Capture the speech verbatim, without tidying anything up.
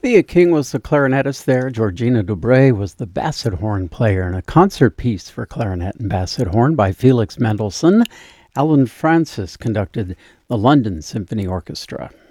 Thea King was the clarinetist there. Georgina Dubray was the basset horn player in a concert piece for clarinet and basset horn by Felix Mendelssohn. Alan Francis conducted the London Symphony Orchestra.